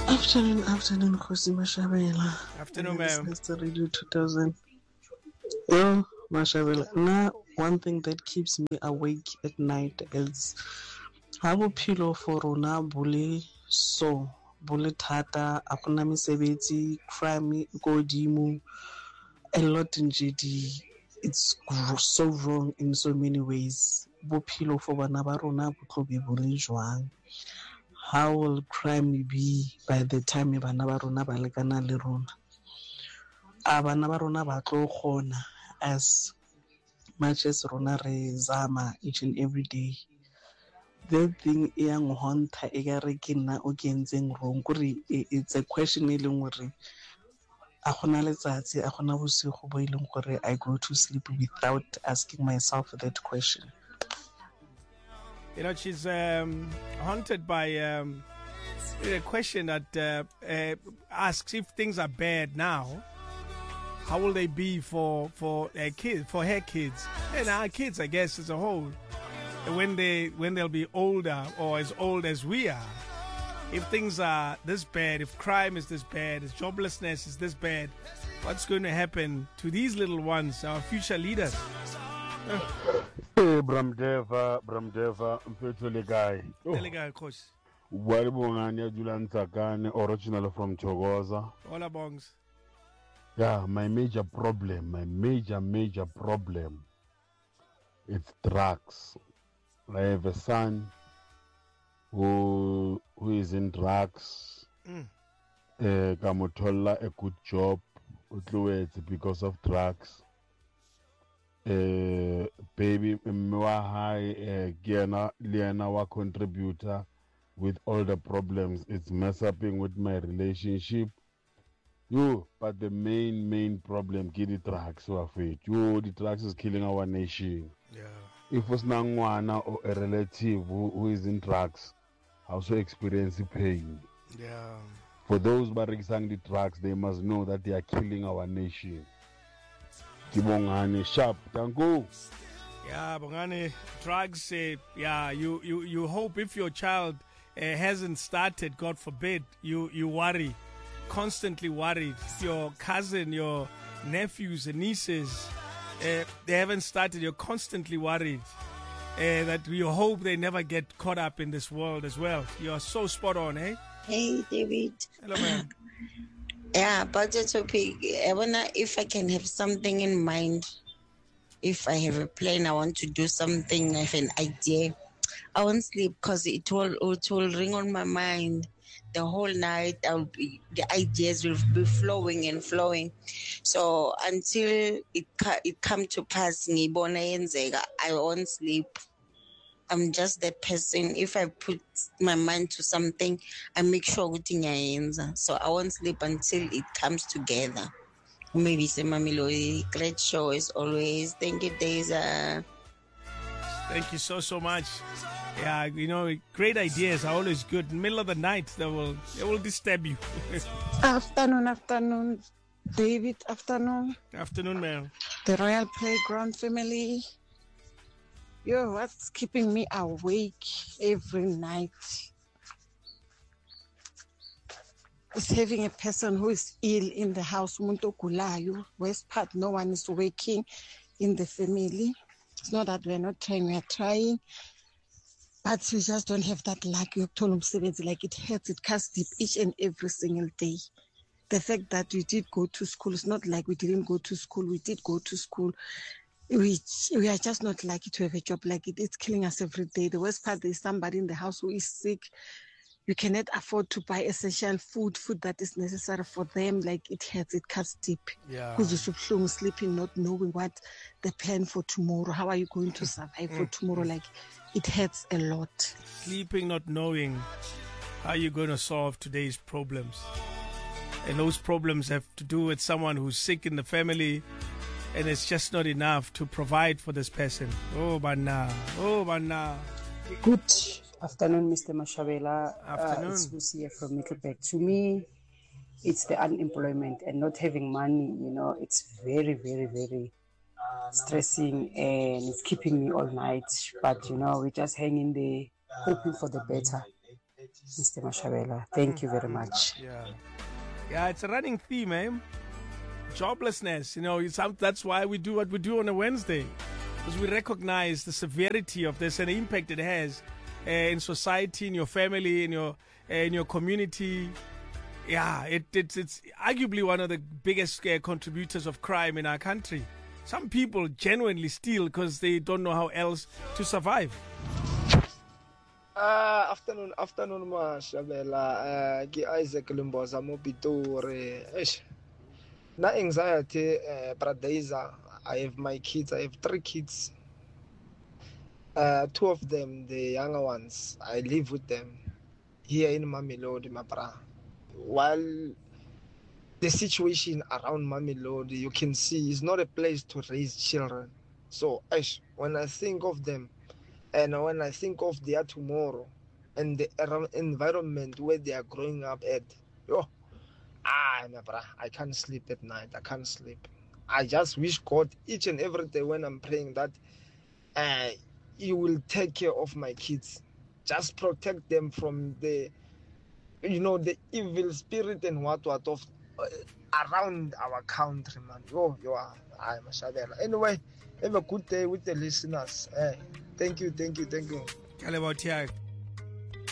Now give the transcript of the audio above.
Afternoon, Khosi Mashabela. Afternoon, ma'am. Mr. Radio 2000. Well, Mashabela, now one thing that keeps me awake at night is ha bophelo for rona bole thata, a gona mesebetsi, crime godimo, a lot in GD. It's so wrong in so many ways. Bophelo for bana ba rona bo tlo be bole jwang? How will crime be by the time bana ba rona ba lekana le rona? Bana ba rona ba tlo kgona as much as rona re zama each and every day. The thing e yang honta e ka re ke nna o kentseng wrong kore it's a question e leng gore a gona letsatsi a gona bosigo bo e leng gore I go to sleep without asking myself that question. You know, she's haunted by a question that asks if things are bad now, how will they be for her kids, and our kids, I guess, as a whole, when they'll be older or as old as we are. If things are this bad, if crime is this bad, if joblessness is this bad, what's going to happen to these little ones, our future leaders? Bramdeva, Mpeto Legai. Legai, coach. Waribongania Julan Sakane, original from Chogoza. Hola, Bongs. Yeah, my major problem, it's drugs. I have a son who is in drugs. Kamutola a good job, because of drugs. Baby Mwahai Liana wa contributor with all the problems. It's mess upping with my relationship. But the main problem is the drugs. The drugs is killing our nation. Yeah. If it's Nangwana or a relative who is in drugs, also experiencing pain. Yeah. For those barrisang the drugs, they must know that they are killing our nation. Bongani sharp, can go. Yeah, Bongani, drugs. You hope if your child hasn't started, God forbid, you worry, constantly worried. Your cousin, your nephews and nieces, they haven't started. You're constantly worried that you hope they never get caught up in this world as well. You're so spot on, eh? Hey, David. Hello, ma'am. Yeah, about the topic, I wonder if I can have something in mind. If I have a plan, I want to do something, I have an idea. I won't sleep because it will ring on my mind the whole night. The ideas will be flowing and flowing. So until it come to pass, I won't sleep. I'm just that person. If I put my mind to something, I make sure everything I answer. So I won't sleep until it comes together. Maybe say Mamiloi, great show as always. Thank you, Deza. Thank you so much. Yeah, you know, great ideas are always good. In the middle of the night, they will disturb you. Afternoon, David. Afternoon, ma'am. The Royal Playground family. What's keeping me awake every night is having a person who is ill in the house. Muntu gulayo, West Part, no one is waking in the family. It's not that we're not trying, we're trying, but we just don't have that luck. Like it hurts, it cuts deep each and every single day. The fact that we did go to school, it's not like we didn't go to school, we did go to school. We are just not lucky to have a job like it. It's killing us every day. The worst part, there's somebody in the house who is sick. You cannot afford to buy essential food that is necessary for them. Like it hurts, it cuts deep. Yeah. Sleeping, not knowing what the plan for tomorrow. How are you going to survive for tomorrow? Like it hurts a lot. Sleeping, not knowing how you're going to solve today's problems. And those problems have to do with someone who's sick in the family. And it's just not enough to provide for this person. Oh, Banna. Good afternoon, Mr. Mashabela. Afternoon. It's Lucia from Middleburg. To me, it's the unemployment and not having money. You know, it's very, very, very stressing and it's keeping me all night. But, you know, we just hang in there, hoping for the better. Mr. Mashabela. Thank you very much. Yeah, it's a running theme, eh? Joblessness, that's why we do what we do on a Wednesday, because we recognize the severity of this and the impact it has in society, in your family, in your community. Yeah, it's arguably one of the biggest contributors of crime in our country. Some people genuinely steal because they don't know how else to survive. Afternoon, Mashabela. Isaac Lumboza Mobitore. No anxiety, Bradeza. I have my kids. I have 3 kids. 2 of them, the younger ones, I live with them here in Mamelodi, Mapra. While the situation around Mamelodi, you can see, is not a place to raise children. So, when I think of them, and when I think of their tomorrow, and the environment where they are growing up at, I can't sleep at night. I can't sleep. I just wish God each and every day when I'm praying that you will take care of my kids. Just protect them from the evil spirit and what of around our country, man. I'm a Mashabela. Anyway, have a good day with the listeners. Thank you.